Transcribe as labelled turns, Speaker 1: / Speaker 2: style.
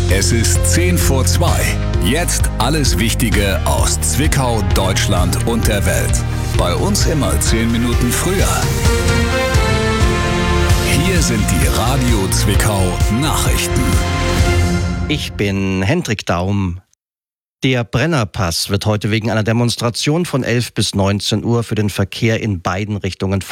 Speaker 1: Es ist 1:10. Jetzt alles Wichtige aus Zwickau, Deutschland und der Welt. Bei uns immer 10 Minuten früher. Hier sind die Radio Zwickau Nachrichten.
Speaker 2: Ich bin Hendrik Daum. Der Brennerpass wird heute wegen einer Demonstration von 11 bis 19 Uhr für den Verkehr in beiden Richtungen